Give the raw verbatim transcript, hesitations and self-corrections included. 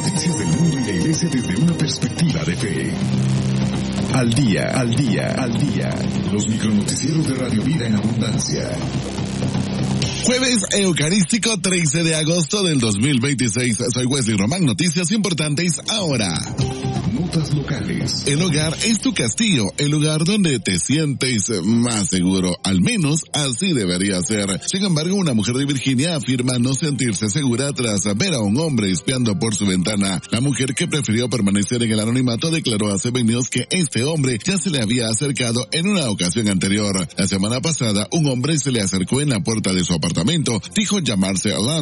noticias del mundo y la iglesia desde una perspectiva de fe. Al día, al día, al día. Los micronoticieros de Radio Vida en Abundancia. Jueves Eucarístico trece de agosto del dos mil veintiséis. Soy Wesley Román. Noticias importantes ahora. Notas locales. El hogar es tu castillo, el lugar donde te sientes más seguro. Al menos así debería ser. Sin embargo, una mujer de Virginia afirma no sentirse segura tras ver a un hombre espiando por su ventana. La mujer, que prefirió permanecer en el anonimato, declaró a Seven News que este hombre ya se le había acercado en una ocasión anterior. La semana pasada, un hombre se le acercó en la puerta de su apartamento. Dijo llamarse Alan